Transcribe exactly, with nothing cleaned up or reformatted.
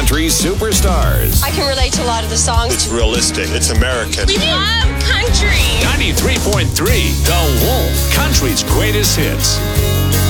country superstars. I can relate to a lot of the songs. It's realistic. It's American. We love country. ninety-three point three, The Wolf, country's greatest hits.